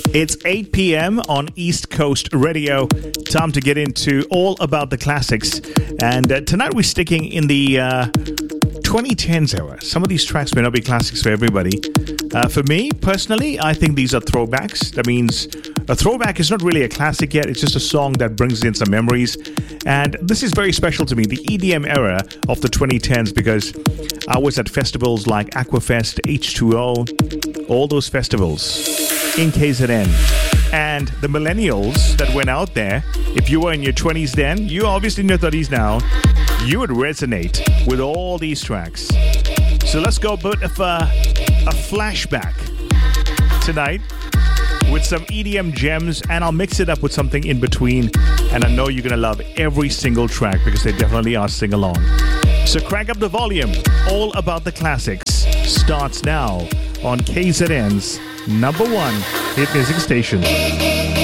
It's 8 p.m. on East Coast Radio. Time to get into all about the classics. And tonight we're sticking in the 2010s era. Some of these tracks may not be classics for everybody. For me, personally, I think these are throwbacks. That means a throwback is not really a classic yet. It's just a song that brings in some memories. And this is very special to me, the EDM era of the 2010s, because I was at festivals like Aquafest, H2O, all those festivals in KZN. And the millennials that went out there, if you were in your 20s then, you're obviously in your 30s now, you would resonate with all these tracks. So let's go a bit of a flashback tonight with some EDM gems, and I'll mix it up with something in between. And I know you're going to love every single track because they definitely are sing-along. So crank up the volume. All About the Classics starts now on KZN's #1 hit music station.